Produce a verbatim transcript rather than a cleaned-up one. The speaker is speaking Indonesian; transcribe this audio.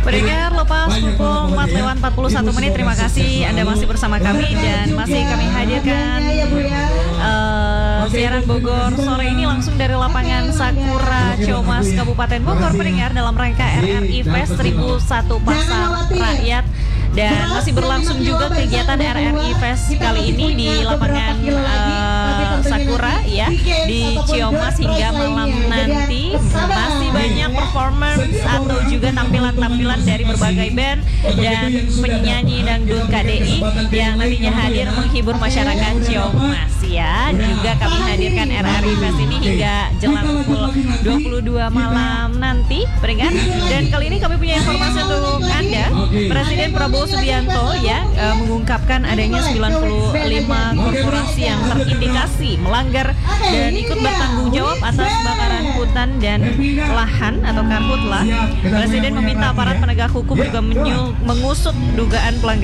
Pendengar, lepas pukul empat lewat empat puluh satu menit. Terima kasih Anda masih bersama kami dan masih kami hadirkan uh, siaran Bogor sore ini langsung dari lapangan Sakura Ciamas Kabupaten Bogor, pendengar, dalam rangka R R I Fest seribu satu Pasar Rakyat. Dan masih berlangsung juga kegiatan R R I Fest kali ini di lapangan uh, Sakura ya, di Ciamas hingga malam nanti. Masih banyak performance atau juga tampilan-tampilan dari berbagai band dan penyanyi dangdut K D I yang nantinya hadir menghibur masyarakat Ciamas ya. Juga kami hadirkan R R I Fest ini hingga jelang pukul dua puluh dua malam nanti, pendengar. Dan kali ini kami punya informasi untuk Anda. Presiden Prabowo Subianto ya uh, mengungkapkan adanya sembilan puluh lima korporasi yang terindikasi melanggar dan ikut bertanggung jawab atas kebakaran hutan dan lahan atau karhutlah. Presiden meminta aparat penegak hukum juga menyu- mengusut dugaan pelanggaran